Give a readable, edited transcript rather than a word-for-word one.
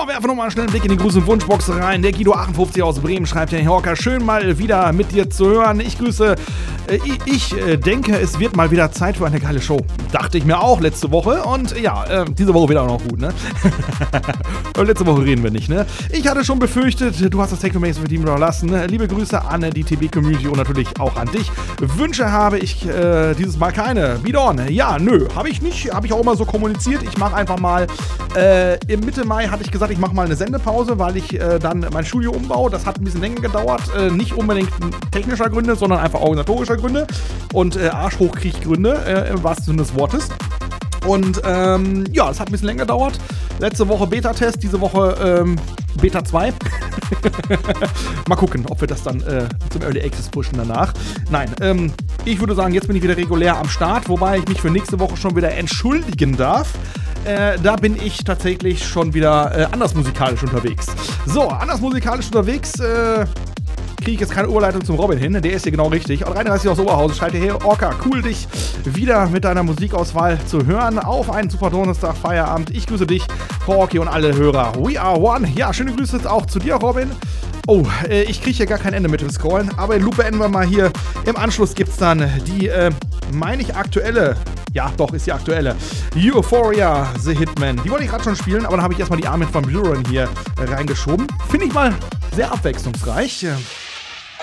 werfen wir mal schnell einen Blick in die Gruß- und Wunschbox rein. Der Guido58 aus Bremen schreibt: Herr Horker, schön mal wieder mit dir zu hören. Ich grüße. Ich denke, es wird mal wieder Zeit für eine geile Show. Dachte ich mir auch letzte Woche. Und ja, diese Woche wird auch noch gut, ne? Und letzte Woche reden wir nicht, ne? Ich hatte schon befürchtet, du hast das Technomason-Team überlassen. Liebe Grüße an die TB-Community und natürlich auch an dich. Wünsche habe ich dieses Mal keine. Beat on. Ja, nö, habe ich nicht. Habe ich auch immer so kommuniziert. Ich mache einfach mal, im Mitte Mai hatte ich gesagt, ich mache mal eine Sendepause, weil ich dann mein Studio umbaue. Das hat ein bisschen länger gedauert. Nicht unbedingt technischer Gründe, sondern einfach organisatorischer Gründe und Arschhochkrieg-Gründe, im wahrsten Sinne des Wortes. Und ja, es hat ein bisschen länger gedauert. Letzte Woche Beta-Test, diese Woche Beta 2. Mal gucken, ob wir das dann zum Early Access pushen danach. Nein, ich würde sagen, jetzt bin ich wieder regulär am Start, wobei ich mich für nächste Woche schon wieder entschuldigen darf. Da bin ich tatsächlich schon wieder anders musikalisch unterwegs. So, anders musikalisch unterwegs, kriege ich jetzt keine Überleitung zum Robin hin, der ist hier genau richtig. Und 33 aus Oberhausen schreibt hier: Hey Orca, cool dich wieder mit deiner Musikauswahl zu hören auf einen super Donnerstag Feierabend. Ich grüße dich, Orki und alle Hörer. We are one. Ja, schöne Grüße auch zu dir, Robin. Oh, ich kriege hier gar kein Ende mit dem Scrollen, aber in Lupe enden wir mal hier. Im Anschluss gibt's dann die, meine ich, aktuelle, ja doch, ist die aktuelle, Euphoria The Hitman. Die wollte ich gerade schon spielen, aber dann habe ich erstmal die Armin van Buuren hier reingeschoben. Finde ich mal sehr abwechslungsreich.